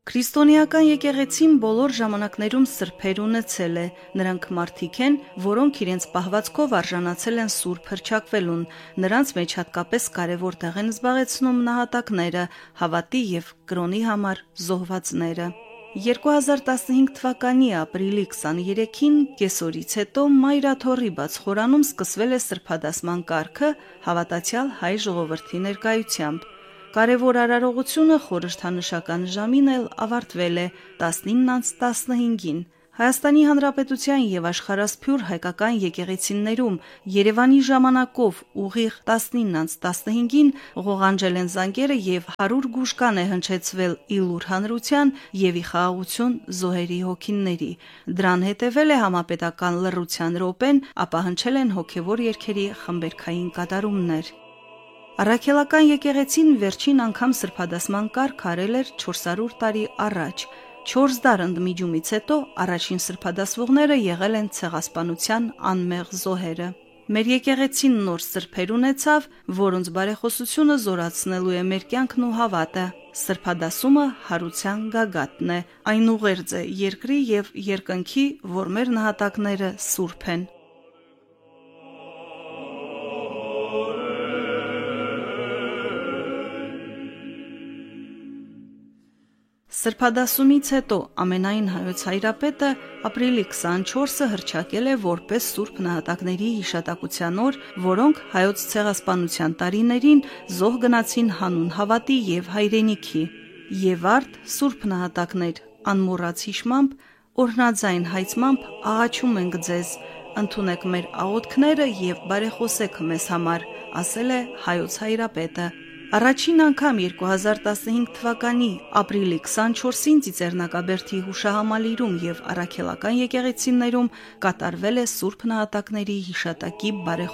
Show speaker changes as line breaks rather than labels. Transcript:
Քրիստոնեական եկեղեցին բոլոր ժամանակներում սրբեր ունեցել է, նրանք մարդիկ են, որոնք իրենց պահվածքով արժանացել են սուրբ հռչակվելուն, նրանց մեջ հատկապես կարևոր տեղ են զբաղեցնում նահատակները, հավատի և կրոնի համար զոհվածները։ 2015 թվականի ապրիլի 23-ին կեսօրից հետո Մայրաթոռի բաց խորանում սկսվել է սրբադասման կարգը հավատացյալ հայ ժողովրդի ներկայությամբ։ Կարևոր արարողությունը խորհրդանշական ժամին էլ ավարտվել է 19:15-ին։ Հայաստանի Հանրապետության եւ աշխարհասփյուր հայկական եկեղեցիներում Երևանի ժամանակով ուղիղ 19:15-ին ղողանջել են զանգերը եւ 100 գուշկան է հնչեցվել ի լուր հանրության եւ ի խաղաղություն զոհերի հոգիների։ Դրան հետեւել է համապետական լռության րոպեն, ապա հնչել են հոգեվոր երգերի խմբերգային կատարումներ։ Առաքելական եկեղեցին վերջին անգամ սրբադասման կարգ արել էր 400 տարի առաջ։ 4 դար ընդմիջումից հետո առաջին սրբադասվողները եղել են ցեղասպանության անմեղ զոհերը։ Մեր եկեղեցին նոր սրբեր ունեցավ, որոնց բարեխոսությունը զորացնելու է մեր կյանքն ու հավատը։ Սրբադասումը հարության գագաթն է, այն ուղերձ է երկրի եւ երկնքի, որ մեր նահատակները սուրբ են։ Սրբադասումից հետո ամենայն հայոց հայրապետը ապրիլի 24-ը հռչակել է որպես Սուրբ նահատակների հիշատակության օր, որոնք հայոց ցեղասպանության տարիներին զոհ գնացին հանուն հավատի եւ հայրենիքի։ Եվ արդ Սուրբ նահատակներ, անմոռաց հիշմամբ, օրհնաձայն հայցմամբ աղաչում ենք ձեզ, ընդունեք մեր աղոթքները եւ բարեխոսեք մեզ համար, ասել է հայոց հայրապետը։ Առաջին անգամ 2015 թվականի ապրիլի 24-ին Ծիծեռնակաբերդի հուշահամալիրում եւ առաքելական եկեղեցիներում կատարվել է Սուրբ նահատակների հիշատակի